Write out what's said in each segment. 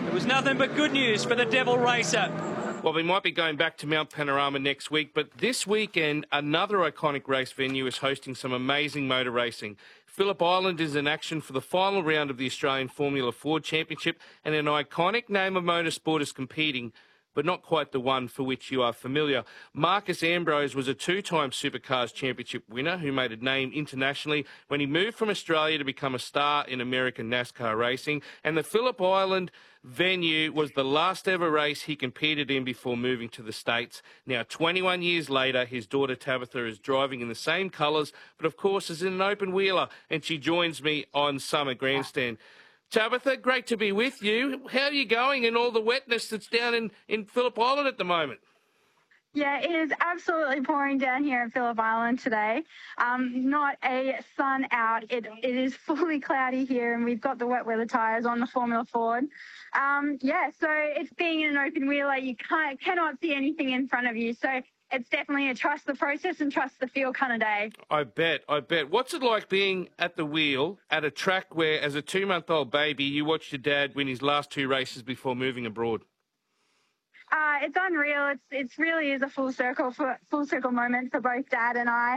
It was nothing but good news for the Devil Racer. Well, we might be going back to Mount Panorama next week, but this weekend, another iconic race venue is hosting some amazing motor racing. Phillip Island is in action for the final round of the Australian Formula Ford Championship, and an iconic name of motorsport is competing, but not quite the one for which you are familiar. Marcos Ambrose was a two-time Supercars Championship winner who made a name internationally when he moved from Australia to become a star in American NASCAR racing. And the Phillip Island venue was the last ever race he competed in before moving to the States. Now, 21 years later, his daughter Tabitha is driving in the same colours, but of course is in an open wheeler, and she joins me on Summer Grandstand. Tabitha, great to be with you. How are you going in all the wetness that's down in Phillip Island at the moment? Yeah, it is absolutely pouring down here in Phillip Island today. Not a sun out. It is fully cloudy here, and we've got the wet weather tyres on the Formula Ford. So it's being in an open wheeler, you cannot see anything in front of you. So it's definitely a trust the process and trust the feel kind of day. I bet. What's it like being at the wheel at a track where, as a 2-month-old baby, you watched your dad win his last 2 races before moving abroad? It's unreal. It really is a full circle moment for both Dad and I.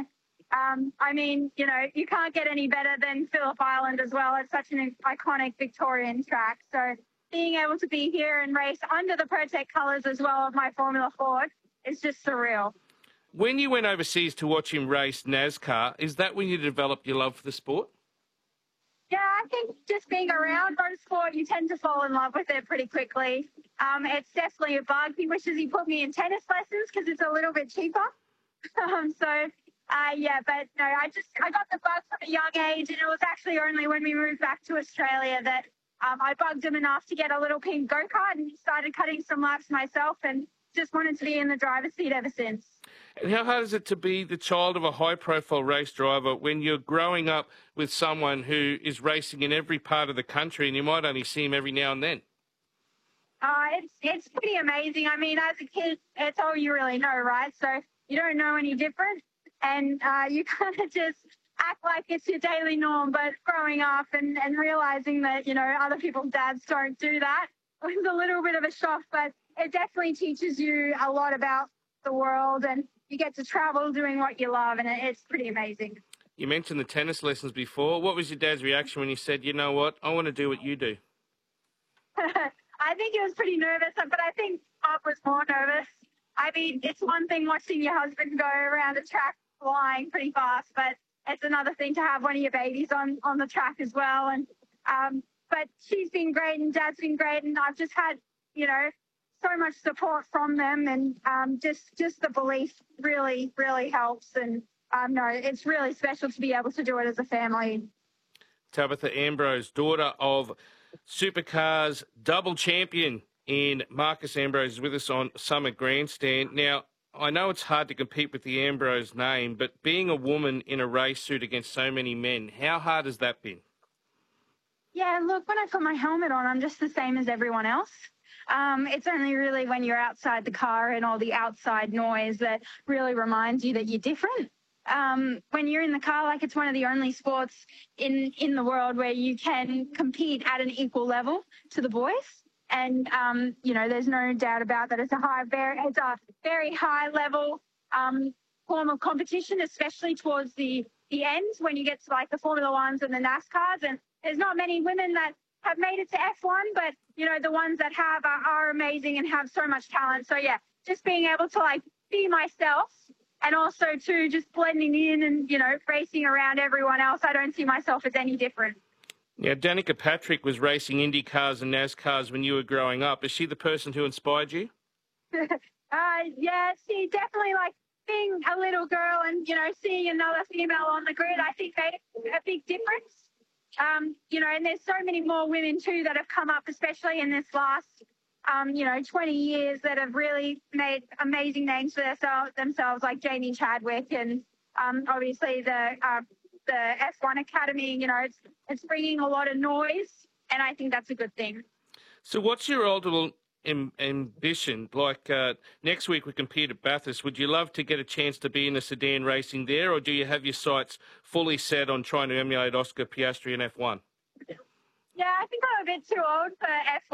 You can't get any better than Phillip Island as well. It's such an iconic Victorian track. So being able to be here and race under the Protect colours as well of my Formula Ford is just surreal. When you went overseas to watch him race NASCAR, is that when you developed your love for the sport? Yeah, I think just being around motorsport, you tend to fall in love with it pretty quickly. It's definitely a bug. He wishes he put me in tennis lessons because it's a little bit cheaper. I got the bug from a young age, and it was actually only when we moved back to Australia that I bugged him enough to get a little pink go-kart and started cutting some laps myself and just wanted to be in the driver's seat ever since. And how hard is it to be the child of a high-profile race driver when you're growing up with someone who is racing in every part of the country and you might only see him every now and then? It's pretty amazing. I mean, as a kid, it's all you really know, right? So you don't know any different, and you kind of just act like it's your daily norm. But growing up and realizing that, other people's dads don't do that was a little bit of a shock, but it definitely teaches you a lot about the world, and you get to travel doing what you love, and it's pretty amazing. You mentioned the tennis lessons before. What was your dad's reaction when you said, you know what, I want to do what you do? I think he was pretty nervous, but I think Bob was more nervous. I mean, it's one thing watching your husband go around a track flying pretty fast, but it's another thing to have one of your babies on the track as well. And but she's been great and Dad's been great, and I've just had, so much support from them, and just the belief really, really helps. And it's really special to be able to do it as a family. Tabitha Ambrose, daughter of Supercars double champion in Marcos Ambrose, is with us on Summer Grandstand. Now, I know it's hard to compete with the Ambrose name, but being a woman in a race suit against so many men, how hard has that been? Yeah, look, when I put my helmet on, I'm just the same as everyone else. It's only really when you're outside the car and all the outside noise that really reminds you that you're different. When you're in the car, it's one of the only sports in the world where you can compete at an equal level to the boys. And, there's no doubt about that. It's a very high level form of competition, especially towards the end when you get to the Formula Ones and the NASCARs. And there's not many women that have made it to F1, but, the ones that have are amazing and have so much talent. So, yeah, just being able to, be myself. And also, too, just blending in and, racing around everyone else. I don't see myself as any different. Now, Danica Patrick was racing Indy cars and NASCARs when you were growing up. Is she the person who inspired you? Yeah, she definitely, being a little girl and, seeing another female on the grid, I think made a big difference. And there's so many more women, too, that have come up, especially in this last 20 years, that have really made amazing names for themselves, like Jamie Chadwick, and obviously the F1 Academy. It's bringing a lot of noise, and I think that's a good thing. So what's your ultimate ambition? Next week we compete at Bathurst. Would you love to get a chance to be in a sedan racing there, or do you have your sights fully set on trying to emulate Oscar Piastri in F1? Yeah, I think I'm a bit too old for F1.